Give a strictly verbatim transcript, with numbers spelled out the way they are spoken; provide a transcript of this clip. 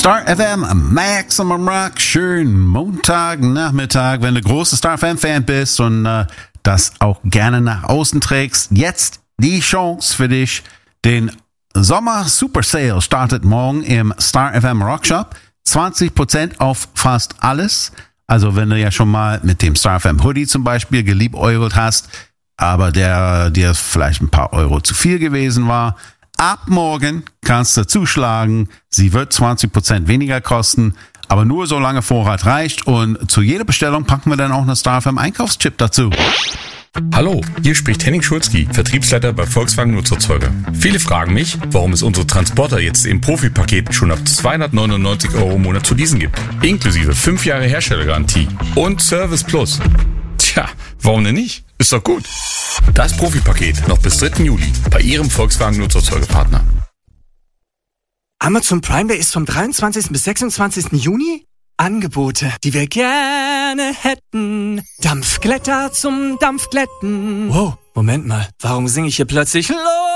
Star F M, Maximum Rock, schönen Montagnachmittag, wenn du großer Star F M-Fan bist und äh, das auch gerne nach außen trägst. Jetzt die Chance für dich, den Sommer Super Sale startet morgen im Star F M Rock Shop. zwanzig Prozent auf fast alles. Also wenn du ja schon mal mit dem Star F M Hoodie zum Beispiel geliebäugelt hast, aber der dir vielleicht ein paar Euro zu viel gewesen war, ab morgen kannst du zuschlagen. Sie wird zwanzig Prozent weniger kosten, aber nur solange Vorrat reicht. Und zu jeder Bestellung packen wir dann auch eine Star F M Einkaufschip dazu. Hallo, hier spricht Henning Schulzki, Vertriebsleiter bei Volkswagen Nutzerzeuger. Viele fragen mich, warum es unsere Transporter jetzt im Profi-Paket schon ab zweihundertneunundneunzig Euro im Monat zu leasen gibt. Inklusive fünf Jahre Herstellergarantie und Service Plus. Tja, warum denn nicht? Ist doch gut. Das Profi-Paket noch bis dritten Juli bei Ihrem Volkswagen Nutzerzeugerpartner. Amazon Prime Day ist vom dreiundzwanzigsten bis sechsundzwanzigsten Juni. Angebote, die wir gerne hätten. Dampfglätter zum Dampfglätten. Wow, Moment mal, warum singe ich hier plötzlich los?